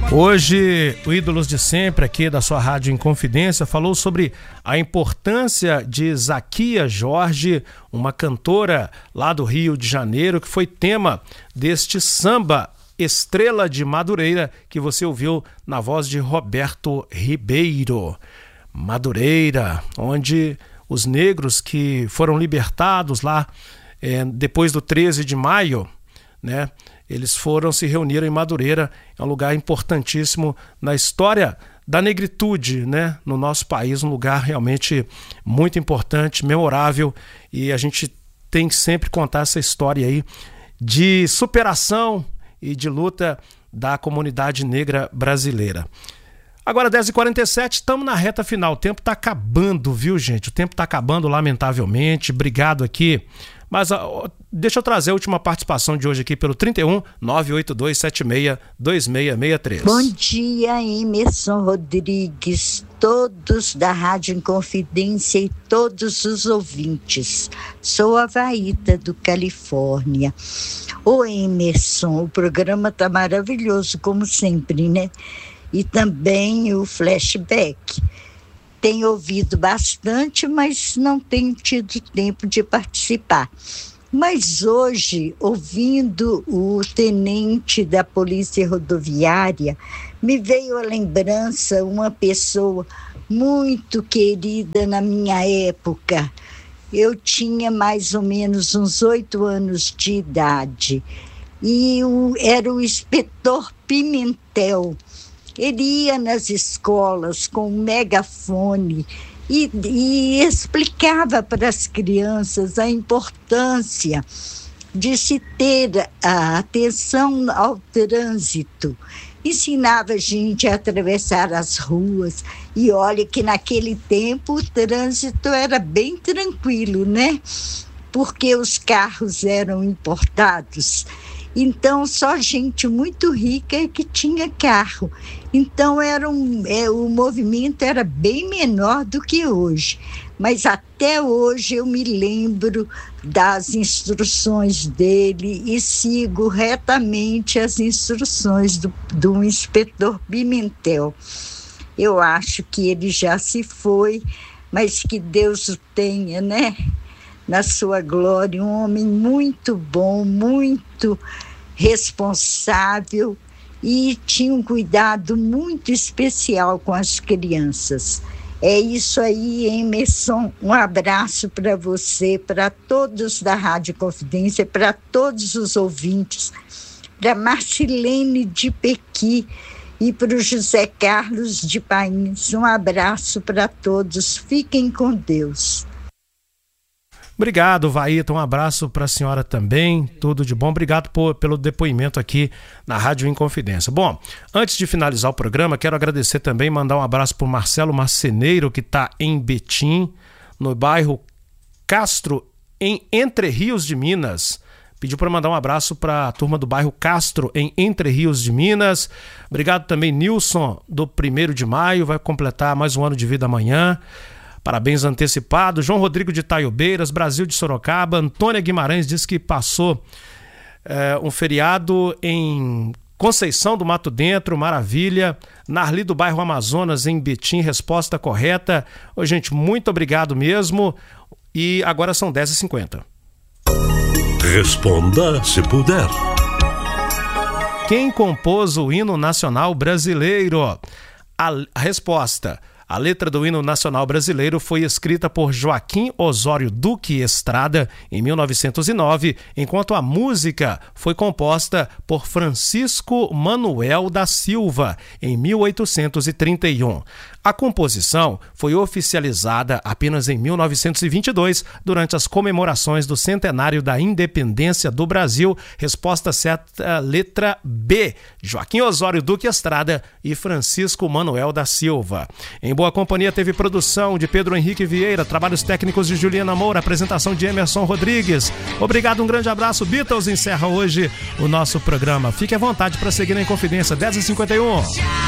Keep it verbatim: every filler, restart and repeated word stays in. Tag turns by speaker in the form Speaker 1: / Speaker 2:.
Speaker 1: Hoje, o Ídolos de Sempre, aqui da sua Rádio Inconfidência, falou sobre a importância de Zaquia Jorge, uma cantora lá do Rio de Janeiro, que foi tema deste samba Estrela de Madureira, que você ouviu na voz de Roberto Ribeiro. Madureira, onde os negros que foram libertados lá é, depois do treze de maio, né? Eles foram se reunir em Madureira, é um lugar importantíssimo na história da negritude, né? No nosso país, um lugar realmente muito importante, memorável, e a gente tem que sempre contar essa história aí de superação e de luta da comunidade negra brasileira. Agora, dez e quarenta e sete, estamos na reta final, o tempo está acabando, viu, gente? O tempo está acabando, lamentavelmente. Obrigado aqui. Mas uh, deixa eu trazer a última participação de hoje aqui pelo trinta e um, nove oito dois sete seis, dois seis seis três.
Speaker 2: Bom dia, Emerson Rodrigues, todos da Rádio Inconfidência e todos os ouvintes. Sou a Vaíta do Califórnia. Ô Emerson, o programa tá maravilhoso, como sempre, né? E também o flashback. Tenho ouvido bastante, mas não tenho tido tempo de participar. Mas hoje, ouvindo o tenente da Polícia Rodoviária, me veio à lembrança uma pessoa muito querida na minha época. Eu tinha mais ou menos uns oito anos de idade. E o, era o inspetor Pimentel. Ele ia nas escolas com um megafone e, e explicava para as crianças a importância de se ter a atenção ao trânsito. Ensinava a gente a atravessar as ruas. E olha que naquele tempo o trânsito era bem tranquilo, né? Porque os carros eram importados. Então, só gente muito rica é que tinha carro. Então, era um, é, o movimento era bem menor do que hoje. Mas até hoje eu me lembro das instruções dele e sigo retamente as instruções do, do inspetor Pimentel. Eu acho que ele já se foi, mas que Deus o tenha, né? Na sua glória, um homem muito bom, muito responsável e tinha um cuidado muito especial com as crianças. É isso aí, Emerson. Um abraço para você, para todos da Rádio Confidência, para todos os ouvintes, para Marcilene de Pequi e para o José Carlos de Pains. Um abraço para todos. Fiquem com Deus.
Speaker 1: Obrigado, Vaíta, um abraço para a senhora também, tudo de bom. Obrigado por, pelo depoimento aqui na Rádio Inconfidência. Bom, antes de finalizar o programa, quero agradecer também, mandar um abraço para o Marcelo Marceneiro, que está em Betim, no bairro Castro, em Entre Rios de Minas. Pediu para mandar um abraço para a turma do bairro Castro, em Entre Rios de Minas. Obrigado também, Nilson, do primeiro de maio, vai completar mais um ano de vida amanhã. Parabéns antecipados. João Rodrigo de Taiobeiras, Brasil de Sorocaba. Antônia Guimarães diz que passou é, um feriado em Conceição do Mato Dentro, maravilha. Narli do bairro Amazonas, em Betim, resposta correta. Ô, gente, muito obrigado mesmo. E agora são dez e cinquenta.
Speaker 3: Responda se puder.
Speaker 1: Quem compôs o hino nacional brasileiro? A, a resposta... A letra do hino nacional brasileiro foi escrita por Joaquim Osório Duque Estrada em mil novecentos e nove, enquanto a música foi composta por Francisco Manuel da Silva em mil oitocentos e trinta e um. A composição foi oficializada apenas em mil novecentos e vinte e dois, durante as comemorações do centenário da independência do Brasil. Resposta certa, letra B. Joaquim Osório Duque Estrada e Francisco Manuel da Silva. Em boa companhia teve produção de Pedro Henrique Vieira, trabalhos técnicos de Juliana Moura, apresentação de Emerson Rodrigues. Obrigado, um grande abraço. Beatles encerra hoje o nosso programa. Fique à vontade para seguir na Inconfidência. dez e cinquenta e um.